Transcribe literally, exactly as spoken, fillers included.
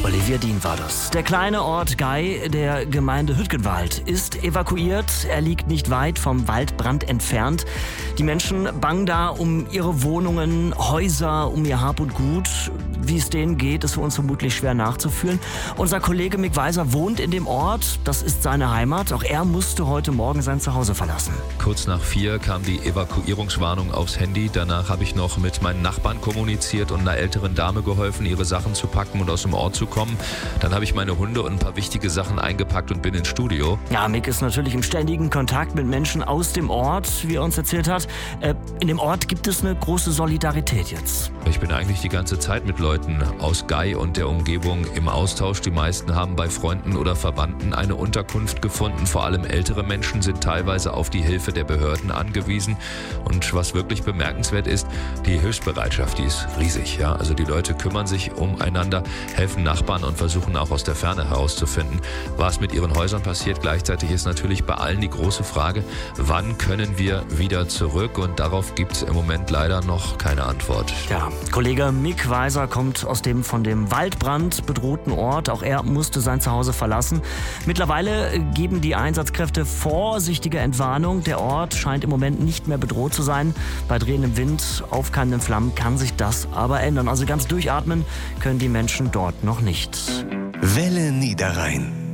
Olivia Dien war das. Der kleine Ort Gei der Gemeinde Hütgenwald ist evakuiert. Er liegt nicht weit vom Waldbrand entfernt. Die Menschen bangen da um ihre Wohnungen, Häuser, um ihr Hab und Gut. Wie es denen geht, ist für uns vermutlich schwer nachzufühlen. Unser Kollege Mick Weiser wohnt in dem Ort. Das ist seine Heimat. Auch er musste heute Morgen sein Zuhause verlassen. Kurz nach vier kam die Evakuierungswarnung aufs Handy. Danach habe ich noch mit meinen Nachbarn kommuniziert und einer älteren Dame geholfen, ihre Sachen zu packen und aus dem Ort zu kommen. Dann habe ich meine Hunde und ein paar wichtige Sachen eingepackt und bin ins Studio. Ja, Mick ist natürlich im ständigen Kontakt mit Menschen aus dem Ort, wie er uns erzählt hat. Äh, in dem Ort gibt es eine große Solidarität jetzt. Ich bin eigentlich die ganze Zeit mit Leuten aus Gei und der Umgebung im Austausch. Die meisten haben bei Freunden oder Verwandten eine Unterkunft gefunden. Vor allem ältere Menschen sind teilweise auf die Hilfe der Behörden angewiesen. Und was wirklich bemerkenswert ist, die Hilfsbereitschaft, die ist riesig. Ja? Also die Leute kümmern sich umeinander, helfen Nachbarn und versuchen auch aus der Ferne herauszufinden, was mit ihren Häusern passiert. Gleichzeitig ist natürlich bei allen die große Frage, wann können wir wieder zurück? Und darauf gibt es im Moment leider noch keine Antwort. Ja, Kollege Mick Weiser kommt aus dem von dem Waldbrand bedrohten Ort. Auch er musste sein Zuhause verlassen. Mittlerweile geben die Einsatzkräfte vorsichtige Entwarnung. Der Ort scheint im Moment nicht mehr bedroht zu sein. Bei drehendem Wind, aufkeimenden Flammen kann sich das aber ändern. Also ganz durchatmen können die Menschen dort noch nicht. Welle Niederrhein.